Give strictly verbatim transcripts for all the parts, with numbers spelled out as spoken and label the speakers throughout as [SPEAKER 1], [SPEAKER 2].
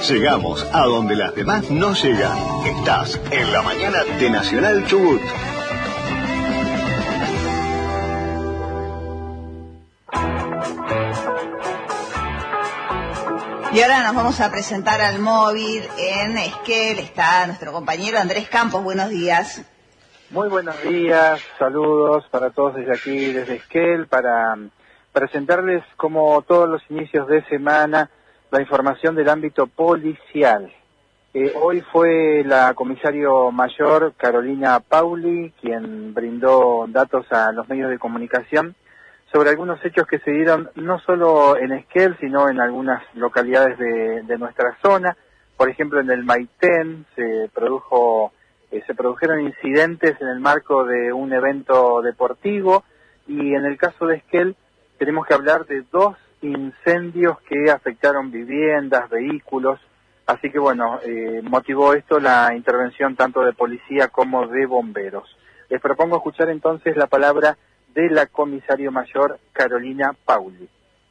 [SPEAKER 1] Llegamos a donde las demás no llegan. Estás en la mañana de Nacional Chubut.
[SPEAKER 2] Y ahora nos vamos a presentar al móvil en Esquel. Está nuestro compañero Andrés Campos. Buenos días.
[SPEAKER 3] Muy buenos días, saludos para todos desde aquí, desde Esquel, para presentarles como todos los inicios de semana la información del ámbito policial. Eh, hoy fue la comisario mayor Carolina Pauli quien brindó datos a los medios de comunicación sobre algunos hechos que se dieron no solo en Esquel, sino en algunas localidades de, de nuestra zona. Por ejemplo, en el Maitén se produjo, eh, se produjeron incidentes en el marco de un evento deportivo, y en el caso de Esquel tenemos que hablar de dos incendios que afectaron viviendas, vehículos. Así que bueno, eh, motivó esto la intervención tanto de policía como de bomberos. Les propongo escuchar entonces la palabra de la comisario mayor Carolina Pauli.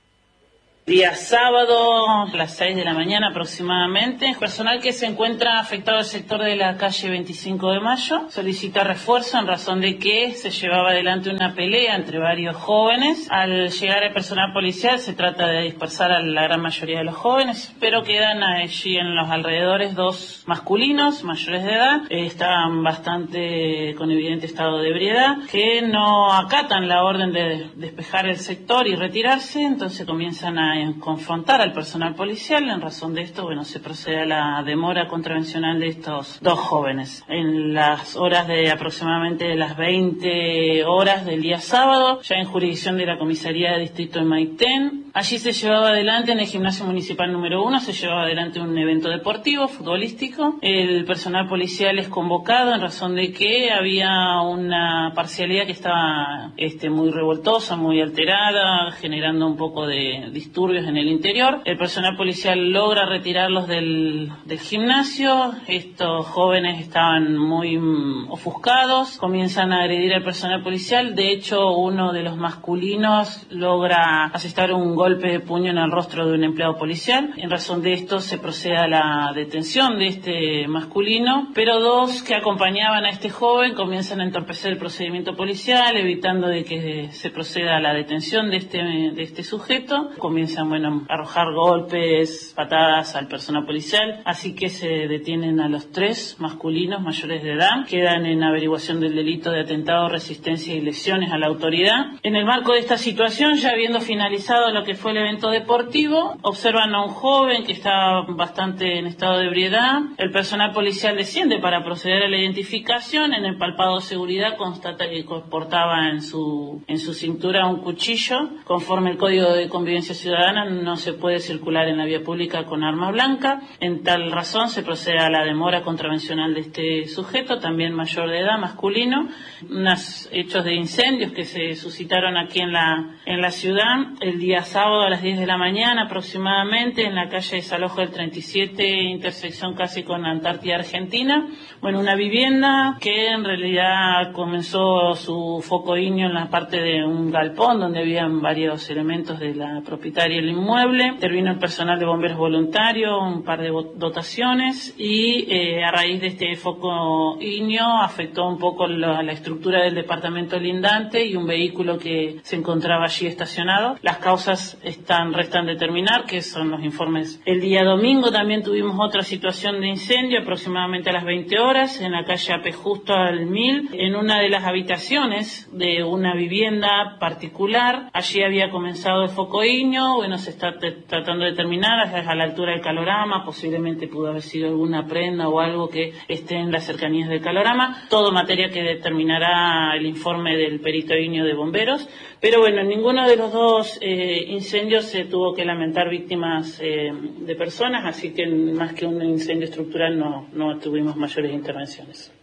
[SPEAKER 4] Día sábado, a las seis de la mañana aproximadamente, personal que se encuentra afectado al sector de la calle veinticinco de mayo solicita refuerzo en razón de que se llevaba adelante una pelea entre varios jóvenes. Al llegar el personal policial se trata de dispersar a la gran mayoría de los jóvenes, pero quedan allí en los alrededores dos masculinos mayores de edad, eh, estaban bastante con evidente estado de ebriedad, que no acatan la orden de despejar el sector y retirarse, entonces comienzan a confrontar al personal policial. En razón de esto, bueno, se procede a la demora contravencional de estos dos jóvenes. En las horas de aproximadamente las veinte horas del día sábado, ya en jurisdicción de la comisaría de distrito de Maitén, allí se llevaba adelante en el gimnasio municipal número uno, se llevaba adelante un evento deportivo, futbolístico. El personal policial es convocado en razón de que había una parcialidad que estaba este, muy revoltosa, muy alterada, generando un poco de disturbios en el interior. El personal policial logra retirarlos del, del gimnasio. Estos jóvenes estaban muy mm, ofuscados, comienzan a agredir al personal policial. De hecho, uno de los masculinos logra asestar un golpe de puño en el rostro de un empleado policial. En razón de esto se procede a la detención de este masculino, pero dos que acompañaban a este joven comienzan a entorpecer el procedimiento policial, evitando de que se proceda a la detención de este, de este sujeto. Comienzan bueno, a arrojar golpes, patadas al personal policial, así que se detienen a los tres masculinos mayores de edad, quedan en averiguación del delito de atentado, resistencia y lesiones a la autoridad. En el marco de esta situación, ya habiendo finalizado lo que fue el evento deportivo, observan a un joven que está bastante en estado de ebriedad. El personal policial desciende para proceder a la identificación. En el palpado de seguridad constata que portaba en su, en su cintura un cuchillo. Conforme el Código de Convivencia Ciudadana, no se puede circular en la vía pública con arma blanca. En tal razón se procede a la demora contravencional de este sujeto, también mayor de edad, masculino. Unos hechos de incendios que se suscitaron aquí en la, en la ciudad el día sábado a las diez de la mañana aproximadamente, en la calle de Desalojo del treinta y siete, intersección casi con Antártida Argentina. Bueno, una vivienda que en realidad comenzó su foco ignio en la parte de un galpón donde habían varios elementos de la propietaria del inmueble. Intervino el personal de bomberos voluntarios, un par de dotaciones, y eh, a raíz de este foco ignio afectó un poco la, la estructura del departamento lindante y un vehículo que se encontraba allí estacionado. Las causas están restan determinar, que son los informes. El día domingo también tuvimos otra situación de incendio, aproximadamente a las veinte horas, en la calle Ape Justo al Mil, en una de las habitaciones de una vivienda particular. Allí había comenzado el foco ignio. Bueno, se está te, tratando de determinar a la altura del calorama, posiblemente pudo haber sido alguna prenda o algo que esté en las cercanías del calorama. Todo materia que determinará el informe del perito ignio de bomberos. Pero bueno, en ninguno de los dos eh, incendios se tuvo que lamentar víctimas eh, de personas, así que más que un incendio estructural no, no tuvimos mayores intervenciones.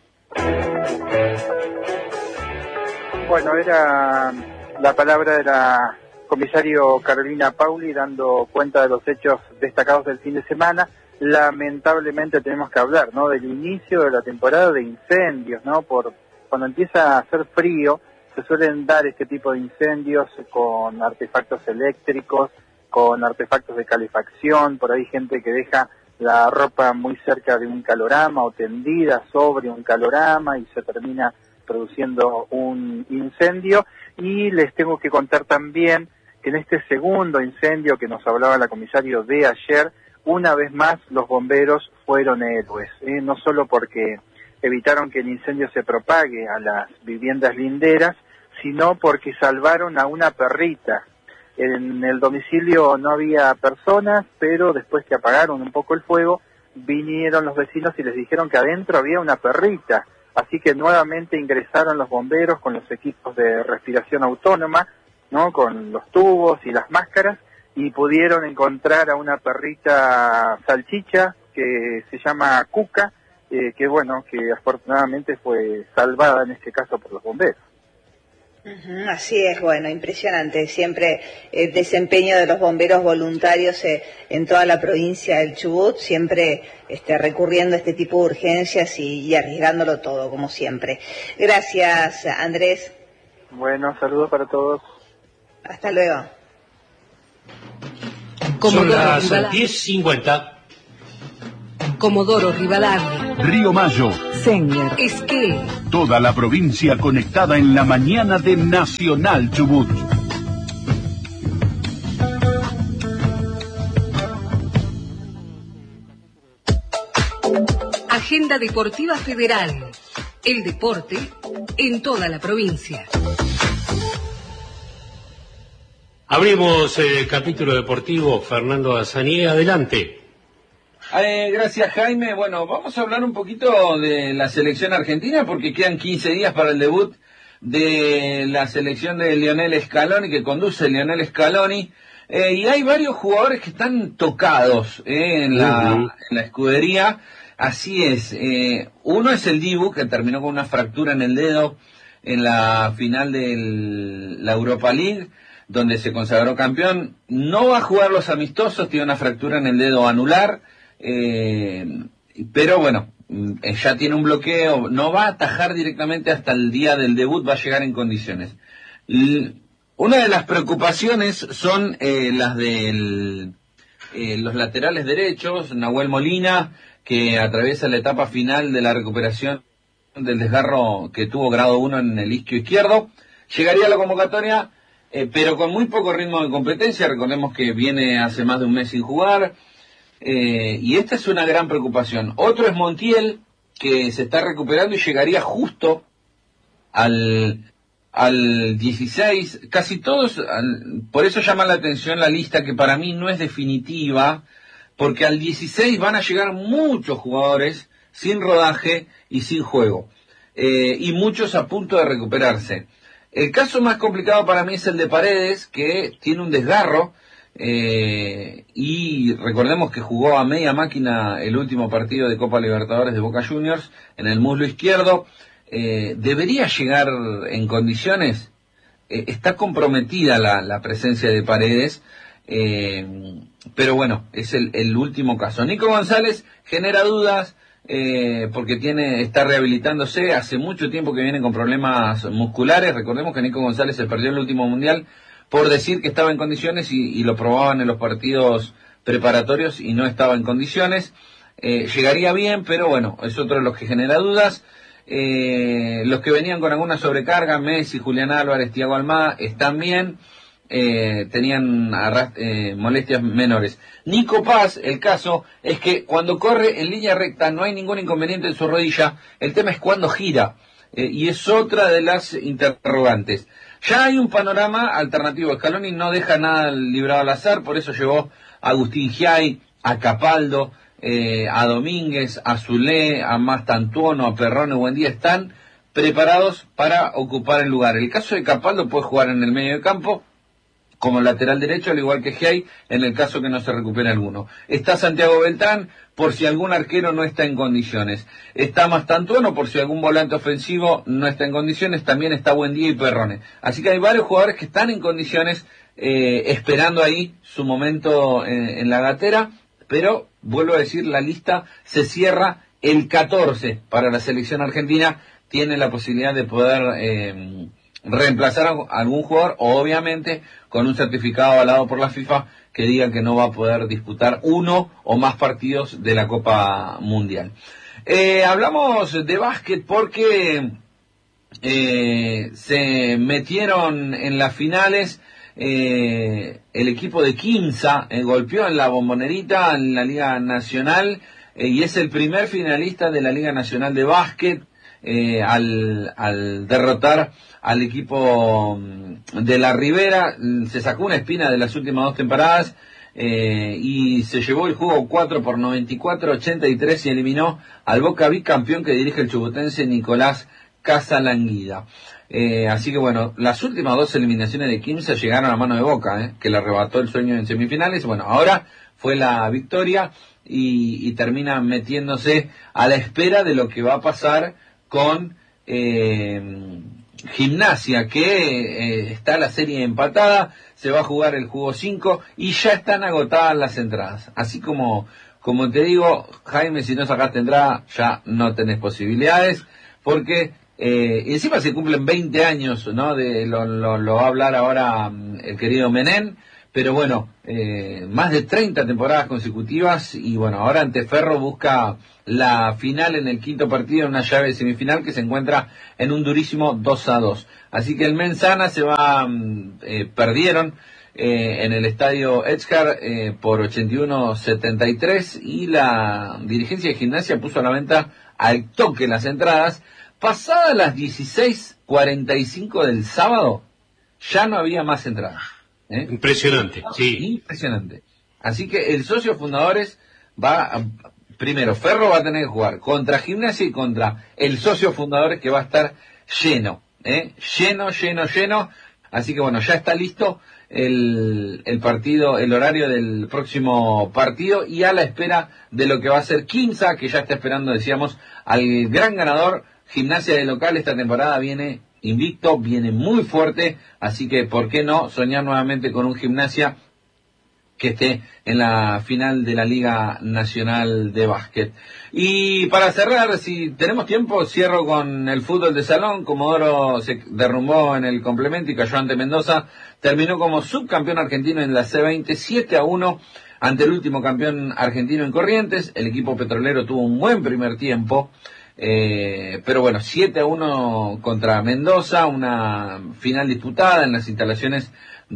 [SPEAKER 3] Bueno, era la palabra de la comisario Carolina Pauli dando cuenta de los hechos destacados del fin de semana. Lamentablemente tenemos que hablar, ¿no?, del inicio de la temporada de incendios, ¿no? Por cuando empieza a hacer frío se suelen dar este tipo de incendios con artefactos eléctricos, con artefactos de calefacción, por ahí gente que deja la ropa muy cerca de un calorama o tendida sobre un calorama y se termina produciendo un incendio. Y les tengo que contar también que en este segundo incendio que nos hablaba la comisario de ayer, una vez más los bomberos fueron héroes, ¿eh? No solo porque evitaron que el incendio se propague a las viviendas linderas, sino porque salvaron a una perrita. En el domicilio no había personas, pero después que apagaron un poco el fuego, vinieron los vecinos y les dijeron que adentro había una perrita. Así que nuevamente ingresaron los bomberos con los equipos de respiración autónoma, ¿no? Con los tubos y las máscaras, y pudieron encontrar a una perrita salchicha que se llama Cuca, eh, que bueno, que afortunadamente fue salvada en este caso por los bomberos.
[SPEAKER 2] Uh-huh, así es, bueno, impresionante siempre el desempeño de los bomberos voluntarios eh, en toda la provincia del Chubut, siempre este, recurriendo a este tipo de urgencias y, y arriesgándolo todo, como siempre. Gracias, Andrés.
[SPEAKER 3] Bueno, saludos para todos.
[SPEAKER 2] Hasta luego.
[SPEAKER 5] Son las diez cincuenta.
[SPEAKER 6] Comodoro Rivadavia,
[SPEAKER 7] Río Mayo,
[SPEAKER 6] Senguer, Esquel.
[SPEAKER 7] Toda la provincia conectada en la mañana de Nacional Chubut.
[SPEAKER 6] Agenda Deportiva Federal. El deporte en toda la provincia.
[SPEAKER 5] Abrimos el capítulo deportivo. Fernando Azaniega, adelante.
[SPEAKER 8] Eh, gracias, Jaime. Bueno, vamos a hablar un poquito de la selección argentina porque quedan quince días para el debut de la selección de Lionel Scaloni, que conduce Lionel Scaloni, eh, y hay varios jugadores que están tocados eh, en, la, uh-huh. en la escudería. Así es, eh, uno es el Dibu, que terminó con una fractura en el dedo en la final de la Europa League, donde se consagró campeón. No va a jugar los amistosos, tiene una fractura en el dedo anular. Eh, pero bueno, ya tiene un bloqueo, no va a atajar directamente hasta el día del debut, va a llegar en condiciones. L- una de las preocupaciones son eh, las de eh, los laterales derechos. Nahuel Molina, que atraviesa la etapa final de la recuperación del desgarro que tuvo grado uno en el isquio izquierdo, llegaría a la convocatoria, eh, pero con muy poco ritmo de competencia. Recordemos que viene hace más de un mes sin jugar. Eh, y esta es una gran preocupación. Otro es Montiel, que se está recuperando y llegaría justo al, al dieciséis. Casi todos, al, por eso llama la atención la lista, que para mí no es definitiva, porque al dieciséis van a llegar muchos jugadores sin rodaje y sin juego, eh, y muchos a punto de recuperarse. El caso más complicado para mí es el de Paredes, que tiene un desgarro. Eh, y recordemos que jugó a media máquina el último partido de Copa Libertadores de Boca Juniors en el muslo izquierdo. Eh, debería llegar en condiciones. Eh, está comprometida la, la presencia de Paredes, eh, pero bueno, es el, el último caso. Nico González genera dudas eh, porque tiene está rehabilitándose. Hace mucho tiempo que viene con problemas musculares. Recordemos que Nico González se perdió el último mundial por decir que estaba en condiciones y, y lo probaban en los partidos preparatorios y no estaba en condiciones. Eh, llegaría bien, pero bueno, es otro de los que genera dudas. Eh, los que venían con alguna sobrecarga, Messi, Julián Álvarez, Thiago Almada, están bien, eh, tenían arrast- eh, molestias menores. Nico Paz, el caso es que cuando corre en línea recta no hay ningún inconveniente en su rodilla, el tema es cuando gira, eh, y es otra de las interrogantes. Ya hay un panorama alternativo. Scaloni no deja nada librado al azar, por eso llevó a Agustín Giai, a Capaldo, eh, a Domínguez, a Zulé, a Mastantuono, a Perrone. Buendía, están preparados para ocupar el lugar. El caso de Capaldo puede jugar en el medio de campo como lateral derecho, al igual que Giai, en el caso que no se recupere alguno. Está Santiago Beltrán, por si algún arquero no está en condiciones. Está Mastantuono, por si algún volante ofensivo no está en condiciones. También está Buendía y Perrone. Así que hay varios jugadores que están en condiciones, eh, esperando ahí su momento en, en la gatera. Pero, vuelvo a decir, la lista se cierra el catorce para la selección argentina. Tiene la posibilidad de poder eh, reemplazar a algún jugador, obviamente con un certificado avalado por la FIFA, que digan que no va a poder disputar uno o más partidos de la Copa Mundial. Eh, hablamos de básquet porque eh, se metieron en las finales eh, el equipo de Quimsa, eh, golpeó en la Bombonerita en la Liga Nacional eh, y es el primer finalista de la Liga Nacional de Básquet eh, al, al derrotar al equipo de la Ribera. Se sacó una espina de las últimas dos temporadas eh, y se llevó el juego cuatro por noventa y cuatro a ochenta y tres y eliminó al Boca bicampeón que dirige el chubutense Nicolás Casalanguida. Eh, así que bueno, las últimas dos eliminaciones de Quimsa llegaron a mano de Boca, eh, que le arrebató el sueño en semifinales. Bueno, ahora fue la victoria y, y termina metiéndose a la espera de lo que va a pasar con eh, Gimnasia, que eh, está la serie empatada, se va a jugar el juego cinco y ya están agotadas las entradas. Así como, como te digo, Jaime, si no sacaste entrada, ya no tenés posibilidades, porque eh, encima se cumplen veinte años, ¿no? De, lo, lo, lo va a hablar ahora um, el querido Menem, pero bueno, eh, más de treinta temporadas consecutivas y bueno, ahora Anteferro busca la final en el quinto partido en una llave semifinal que se encuentra en un durísimo dos a dos. Así que el Mensana se va, eh, perdieron eh, en el estadio Edgar eh, por ochenta y uno a setenta y tres y la dirigencia de Gimnasia puso a la venta al toque las entradas. Pasadas las dieciséis cuarenta y cinco del sábado, ya no había más entradas. ¿Eh?
[SPEAKER 5] Impresionante, sí.
[SPEAKER 8] Impresionante. Así que el socio fundadores va, a, primero, Ferro va a tener que jugar contra Gimnasia y contra el socio fundadores que va a estar lleno, ¿eh? Lleno, lleno, lleno. Así que bueno, ya está listo el, el partido, el horario del próximo partido y a la espera de lo que va a ser Quimsa, que ya está esperando, decíamos, al gran ganador. Gimnasia de local esta temporada viene invicto, viene muy fuerte, así que ¿por qué no soñar nuevamente con un Gimnasia que esté en la final de la Liga Nacional de Básquet? Y para cerrar, si tenemos tiempo, cierro con el fútbol de salón. Comodoro se derrumbó en el complemento y cayó ante Mendoza, terminó como subcampeón argentino en la C veinte, siete a uno ante el último campeón argentino en Corrientes. El equipo petrolero tuvo un buen primer tiempo, Eh, pero bueno, siete a uno contra Mendoza, una final disputada en las instalaciones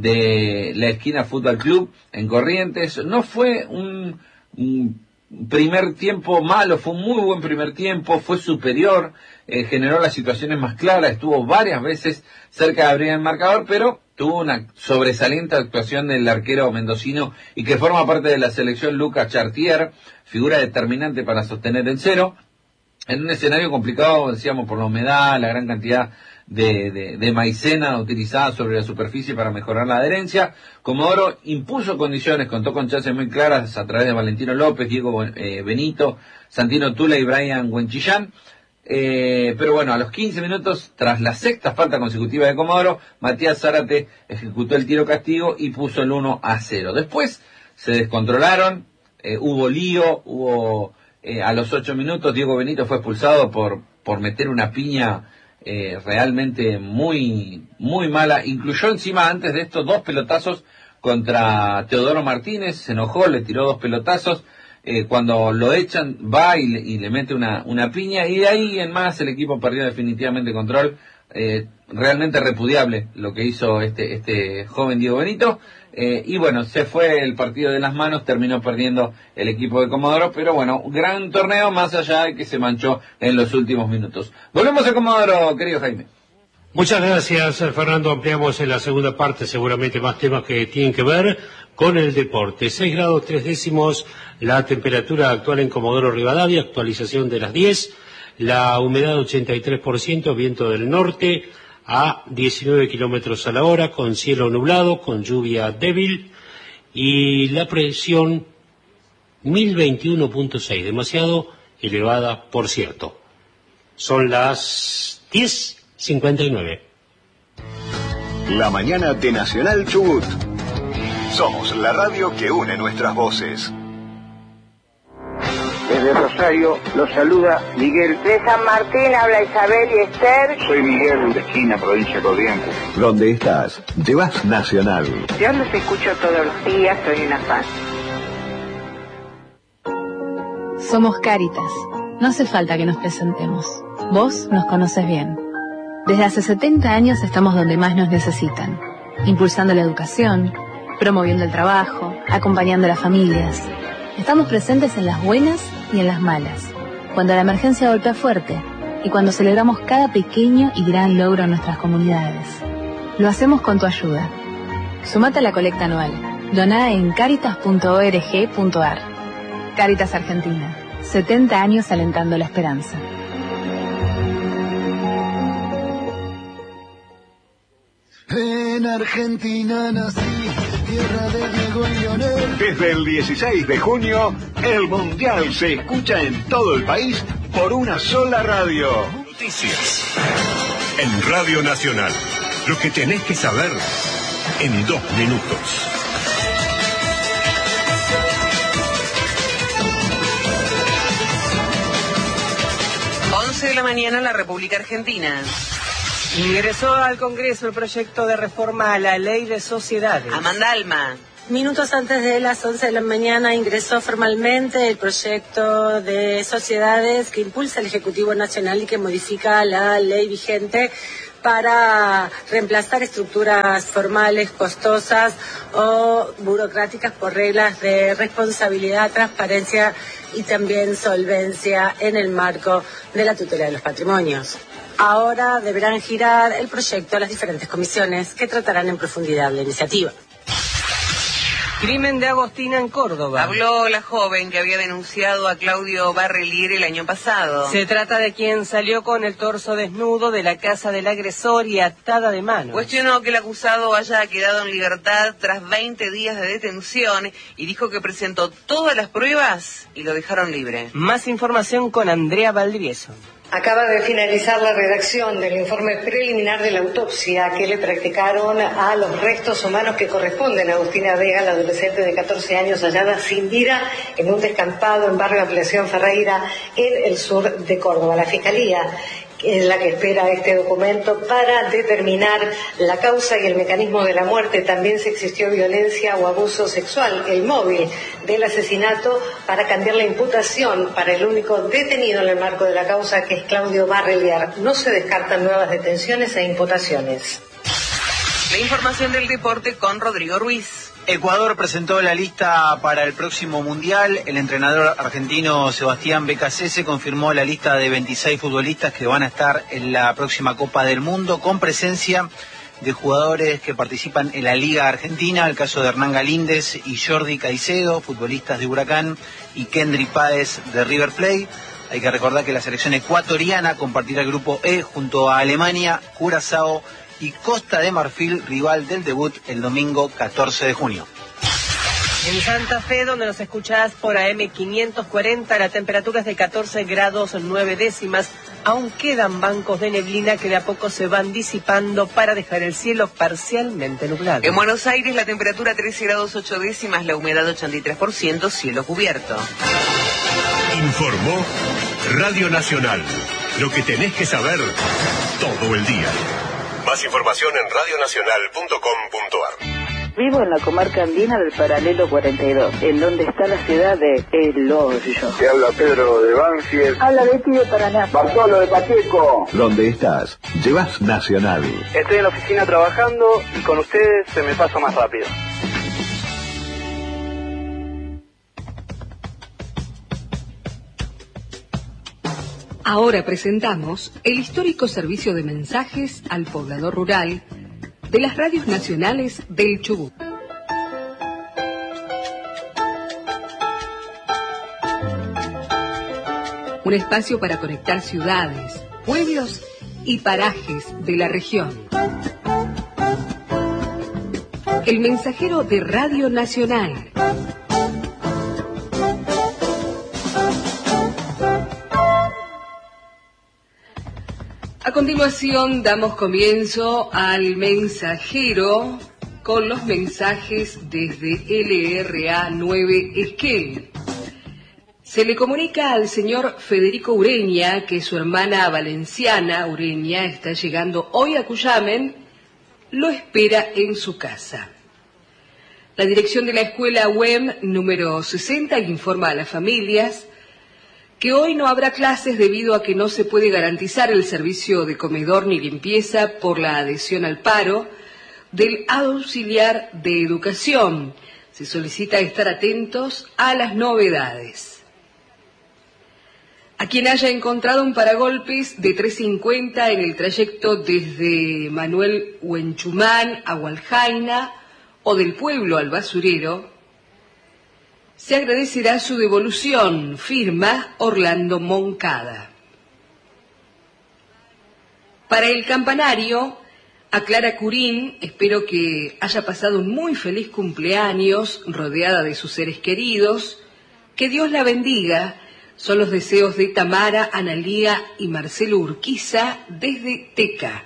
[SPEAKER 8] de la Esquina Fútbol Club en Corrientes. No fue un, un primer tiempo malo, fue un muy buen primer tiempo, fue superior, eh, generó las situaciones más claras, estuvo varias veces cerca de abrir el marcador, pero tuvo una sobresaliente actuación del arquero mendocino y que forma parte de la selección, Lucas Chartier, figura determinante para sostener el cero. En un escenario complicado, decíamos, por la humedad, la gran cantidad de, de, de maicena utilizada sobre la superficie para mejorar la adherencia, Comodoro impuso condiciones, contó con chances muy claras a través de Valentino López, Diego eh, Benito, Santino Tula y Brian Huenchillán. Eh, pero bueno, a los quince minutos, tras la sexta falta consecutiva de Comodoro, Matías Zárate ejecutó el tiro castigo y puso el uno a cero. Después se descontrolaron, eh, hubo lío, hubo... Eh, a los ocho minutos Diego Benito fue expulsado por por meter una piña eh, realmente muy muy mala. Incluyó encima antes de esto dos pelotazos contra Teodoro Martínez, se enojó, le tiró dos pelotazos. Eh, cuando lo echan va y le, y le mete una, una piña y de ahí en más el equipo perdió definitivamente control. Eh, realmente repudiable lo que hizo este este joven Diego Benito. Eh, y bueno, se fue el partido de las manos, terminó perdiendo el equipo de Comodoro, pero bueno, gran torneo más allá de que se manchó en los últimos minutos. Volvemos a Comodoro, querido Jaime.
[SPEAKER 5] Muchas gracias, Fernando. Ampliamos en la segunda parte seguramente más temas que tienen que ver con el deporte. seis grados tres décimos la temperatura actual en Comodoro Rivadavia, actualización de las diez, la humedad ochenta y tres por ciento, viento del norte a diecinueve kilómetros a la hora, con cielo nublado, con lluvia débil, y la presión mil veintiuno punto seis, demasiado elevada, por cierto. Son las diez cincuenta y nueve.
[SPEAKER 1] La mañana de Nacional Chubut. Somos la radio que une nuestras voces.
[SPEAKER 9] Desde Rosario los saluda Miguel.
[SPEAKER 10] De San Martín habla Isabel y Esther.
[SPEAKER 9] Soy Miguel de China, provincia de Corrientes.
[SPEAKER 1] ¿Dónde estás? Llevas Nacional.
[SPEAKER 10] Yo los escucho todos los días, soy una fan.
[SPEAKER 11] Somos Cáritas. No hace falta que nos presentemos. Vos nos conoces bien. Desde hace setenta años estamos donde más nos necesitan, impulsando la educación, promoviendo el trabajo, acompañando a las familias. Estamos presentes en las buenas y en las malas, cuando la emergencia golpea fuerte y cuando celebramos cada pequeño y gran logro en nuestras comunidades. Lo hacemos con tu ayuda. Sumate a la colecta anual. Doná en caritas punto org punto ar. Cáritas Argentina. setenta años alentando la esperanza.
[SPEAKER 12] En Argentina nací, tierra de Diego y Lionel.
[SPEAKER 1] Desde el dieciséis de junio, el Mundial se escucha en todo el país por una sola radio.
[SPEAKER 13] Noticias. En Radio Nacional. Lo que tenés que saber en dos minutos.
[SPEAKER 14] once de la mañana en la República Argentina.
[SPEAKER 15] Ingresó al Congreso el proyecto de reforma a la Ley de Sociedades.
[SPEAKER 14] Amanda Alma.
[SPEAKER 16] Minutos antes de las once de la mañana ingresó formalmente el proyecto de sociedades que impulsa el Ejecutivo Nacional y que modifica la ley vigente para reemplazar estructuras formales costosas o burocráticas por reglas de responsabilidad, transparencia y también solvencia en el marco de la tutela de los patrimonios. Ahora deberán girar el proyecto a las diferentes comisiones que tratarán en profundidad la iniciativa.
[SPEAKER 15] Crimen de Agostina en Córdoba.
[SPEAKER 14] Habló la joven que había denunciado a Claudio Barrelier el año pasado.
[SPEAKER 15] Se trata de quien salió con el torso desnudo de la casa del agresor y atada de manos.
[SPEAKER 14] Cuestionó que el acusado haya quedado en libertad tras veinte días de detención y dijo que presentó todas las pruebas y lo dejaron libre.
[SPEAKER 15] Más información con Andrea Valdivieso.
[SPEAKER 17] Acaba de finalizar la redacción del informe preliminar de la autopsia que le practicaron a los restos humanos que corresponden a Agustina Vega, la adolescente de catorce años hallada sin vida en un descampado en barrio Ampliación Ferreira, en el sur de Córdoba. La Fiscalía es la que espera este documento para determinar la causa y el mecanismo de la muerte. También si existió violencia o abuso sexual, el móvil del asesinato, para cambiar la imputación para el único detenido en el marco de la causa, que es Claudio Barrelier. No se descartan nuevas detenciones e imputaciones.
[SPEAKER 14] La información del deporte con Rodrigo Ruiz.
[SPEAKER 18] Ecuador presentó la lista para el próximo Mundial. El entrenador argentino Sebastián Becasese confirmó la lista de veintiséis futbolistas que van a estar en la próxima Copa del Mundo, con presencia de jugadores que participan en la Liga Argentina, el caso de Hernán Galíndez y Jordi Caicedo, futbolistas de Huracán, y Kendry Páez de River Plate. Hay que recordar que la selección ecuatoriana compartirá el grupo E junto a Alemania, Curazao y Costa de Marfil, rival del debut el domingo catorce de junio.
[SPEAKER 15] En Santa Fe, donde nos escuchás por A M quinientos cuarenta, la temperatura es de catorce grados nueve décimas. Aún quedan bancos de neblina que de a poco se van disipando para dejar el cielo parcialmente nublado.
[SPEAKER 14] En Buenos Aires la temperatura trece grados ocho décimas, la humedad ochenta y tres por ciento, cielo cubierto.
[SPEAKER 13] Informó Radio Nacional. Lo que tenés que saber todo el día. Más información en radio nacional punto com punto ar.
[SPEAKER 19] Vivo en la comarca andina del Paralelo cuarenta y dos, en donde está la ciudad de El Hoyo.
[SPEAKER 9] Te habla Pedro de Banfield.
[SPEAKER 19] Habla Betty de Paraná.
[SPEAKER 9] Bartolo de Pacheco.
[SPEAKER 1] ¿Dónde estás? Llevas Nacional.
[SPEAKER 20] Estoy en la oficina trabajando y con ustedes se me pasa más rápido.
[SPEAKER 6] Ahora presentamos el histórico servicio de mensajes al poblador rural de las radios nacionales del Chubut. Un espacio para conectar ciudades, pueblos y parajes de la región. El mensajero de Radio Nacional. A continuación damos comienzo al mensajero con los mensajes desde L R A nueve Esquel. Se le comunica al señor Federico Ureña que su hermana valenciana, Ureña, está llegando hoy a Cuyamen, lo espera en su casa. La dirección de la escuela U E M número sesenta informa a las familias que hoy no habrá clases debido a que no se puede garantizar el servicio de comedor ni limpieza por la adhesión al paro del auxiliar de educación. Se solicita estar atentos a las novedades. A quien haya encontrado un paragolpes de tres cincuenta en el trayecto desde Manuel Huenchumán a Hualjaina o del pueblo al basurero, se agradecerá su devolución, firma Orlando Moncada. Para el campanario, a Clara Curín, espero que haya pasado un muy feliz cumpleaños, rodeada de sus seres queridos, que Dios la bendiga, son los deseos de Tamara, Analía y Marcelo Urquiza desde Teca.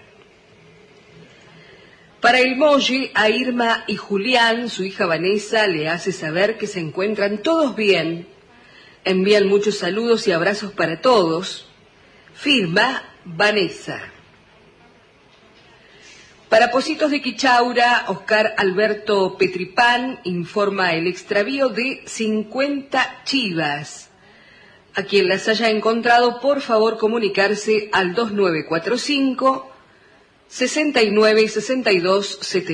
[SPEAKER 6] Para el Molle, a Irma y Julián, su hija Vanessa le hace saber que se encuentran todos bien. Envían muchos saludos y abrazos para todos. Firma Vanessa. Para Pocitos de Quichaura, Oscar Alberto Petripán informa el extravío de cincuenta chivas. A quien las haya encontrado, por favor comunicarse al dos nueve cuatro cinco, sesenta y nueve, sesenta y dos, setenta.